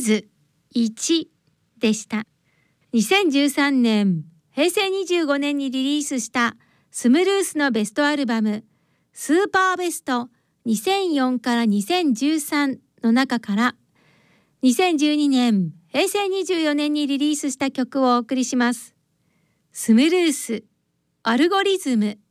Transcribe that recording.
ズ1でした。2013年、平成25年にリリースしたスムルースのベストアルバムスーパーベスト2004から2013の中から2012年、平成24年にリリースした曲をお送りします。スムルース、アルゴリズム。